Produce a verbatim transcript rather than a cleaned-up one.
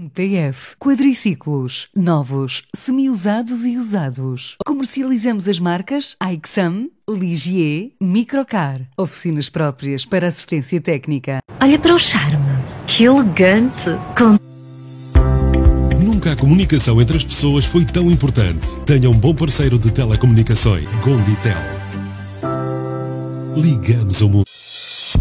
M P F, quadriciclos, novos, semi-usados e usados. Comercializamos as marcas Aixam, Ligier, Microcar. Oficinas próprias para assistência técnica. Olha para o charme. Que elegante. Com... Nunca a comunicação entre as pessoas foi tão importante. Tenha um bom parceiro de telecomunicações. Gonditel. Ligamos ao mundo.